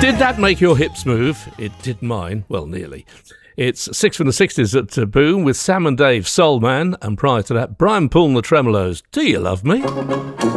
Did that make your hips move? It did mine. Well, nearly. It's 6 from the 60s at Boom with Sam and Dave, Soul Man, and prior to that, Brian Poole and the Tremolos. Do you love me?